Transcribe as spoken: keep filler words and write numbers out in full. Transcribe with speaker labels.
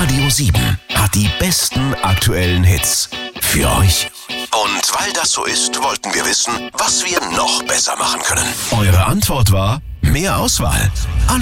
Speaker 1: Radio sieben hat die besten aktuellen Hits für euch. Und weil das so ist, wollten wir wissen, was wir noch besser machen können. Eure Antwort war mehr Auswahl. Alle